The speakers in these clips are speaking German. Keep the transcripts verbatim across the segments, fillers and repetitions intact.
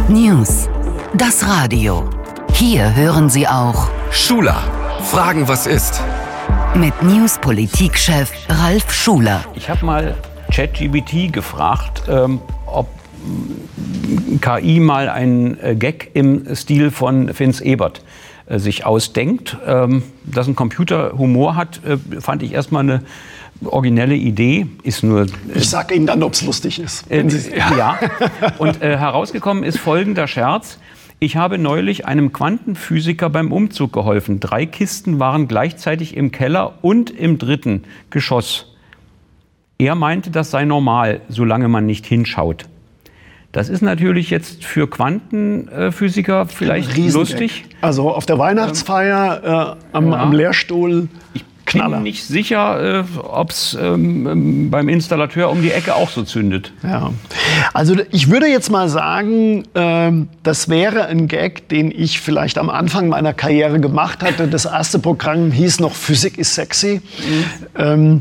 News. Das Radio. Hier hören Sie auch Schuler. Fragen, was ist? Mit News-Politikchef Ralf Schuler. Ich habe mal ChatGPT gefragt, ähm, ob K I mal einen äh, Gag im Stil von Vince Ebert äh, sich ausdenkt. Ähm, dass ein Computer Humor hat, äh, fand ich erstmal eine originelle Idee. Ist nur, äh, ich sage Ihnen dann, ob es lustig ist. Äh, ja. ja. Und äh, herausgekommen ist folgender Scherz. Ich habe neulich einem Quantenphysiker beim Umzug geholfen. Drei Kisten waren gleichzeitig im Keller und im dritten Geschoss. Er meinte, das sei normal, solange man nicht hinschaut. Das ist natürlich jetzt für Quantenphysiker vielleicht lustig. Also auf der Weihnachtsfeier äh, am, ja. am Lehrstuhl. Ich bin nicht sicher, äh, ob es ähm, beim Installateur um die Ecke auch so zündet. Ja. Also ich würde jetzt mal sagen, äh, das wäre ein Gag, den ich vielleicht am Anfang meiner Karriere gemacht hatte. Das erste Programm hieß noch Physik ist sexy. Mhm. Ähm,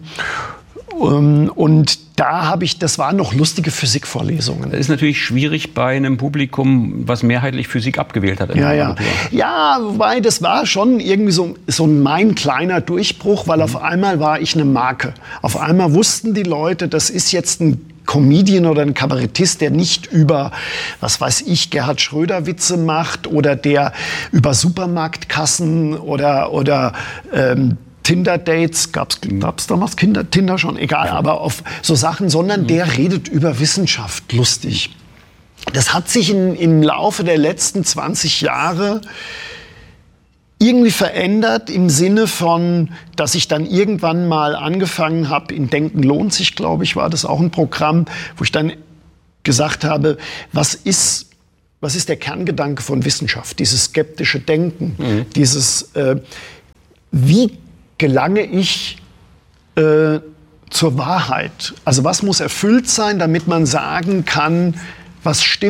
um, und da habe ich, das waren noch lustige Physikvorlesungen. Das ist natürlich schwierig bei einem Publikum, was mehrheitlich Physik abgewählt hat. Ja, ja. ja, wobei das war schon irgendwie so, so mein kleiner Durchbruch, weil mhm. auf einmal war ich eine Marke. Auf einmal wussten die Leute, das ist jetzt ein Comedian oder ein Kabarettist, der nicht über, was weiß ich, Gerhard Schröder Witze macht oder der über Supermarktkassen oder, oder ähm, Tinder-Dates, gab's, gab's damals Kinder, Tinder schon, egal, aber auf so Sachen, sondern der redet über Wissenschaft, lustig. Das hat sich in, im Laufe der letzten zwanzig Jahre irgendwie verändert im Sinne von, dass ich dann irgendwann mal angefangen habe, in Denken lohnt sich, glaube ich, war das auch ein Programm, wo ich dann gesagt habe, was ist, was ist der Kerngedanke von Wissenschaft, dieses skeptische Denken, mhm. dieses, äh, wie gelange ich äh, zur Wahrheit? Also was muss erfüllt sein, damit man sagen kann, was stimmt?